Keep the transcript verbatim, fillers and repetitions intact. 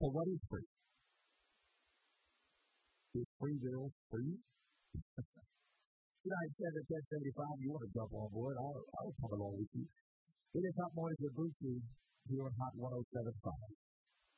So what is free? Is free will free? two nine seven, ten seventy-five, you want to jump on board, I'll, I'll come along with you. It is Hot Mornings with Brucey here on Hot one oh seven point five.